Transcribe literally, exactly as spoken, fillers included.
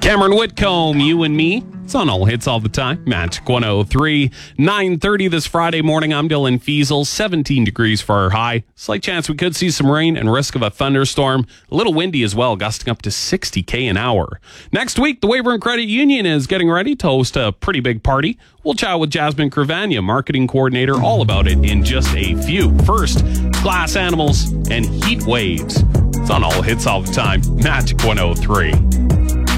Cameron Whitcomb, you and me. It's on All Hits All the Time. Magic one oh three. nine thirty this Friday morning. I'm Dylan Fiesel. seventeen degrees for our high. Slight chance we could see some rain and risk of a thunderstorm. A little windy as well, gusting up to sixty k an hour. Next week, the Weyburn Credit Union is getting ready to host a pretty big party. We'll chat with Jasmine Cravagna, marketing coordinator, all about it in just a few. First, glass animals and heat waves. It's on All Hits All the Time. Magic one oh three.